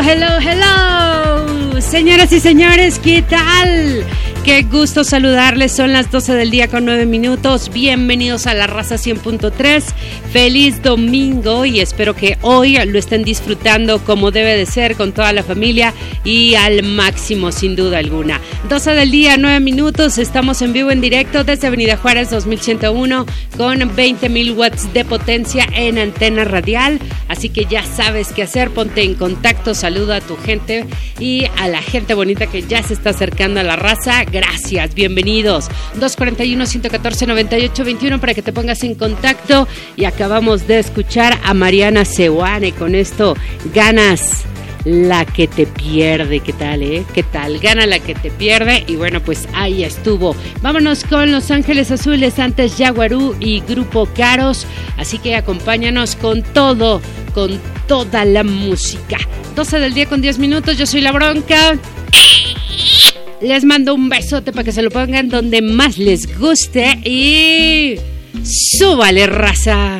Hello. Señoras y señores, ¿qué tal? Qué gusto saludarles, son las 12 del día con 9 minutos. Bienvenidos a La Raza 100.3. Feliz domingo y espero que hoy lo estén disfrutando como debe de ser, con toda la familia y al máximo, sin duda alguna. 12 del día, 9 minutos. Estamos en vivo, en directo desde Avenida Juárez 2101 con 20,000 watts de potencia en antena radial. Así que ya sabes qué hacer, ponte en contacto, saluda a tu gente y a la gente bonita que ya se está acercando a La Raza. Gracias, bienvenidos. 241-114-9821 para que te pongas en contacto. Y acabamos de escuchar a Mariana Seoane con esto, Ganas la que te pierde. ¿Qué tal, ¿Qué tal? Gana la que te pierde. Y bueno, pues ahí estuvo. Vámonos con Los Ángeles Azules, antes Yaguarú y Grupo Caros. Así que acompáñanos con todo, con toda la música. 12 del día con 10 minutos. Yo soy La Bronca. Les mando un besote para que se lo pongan donde más les guste y súbale, raza.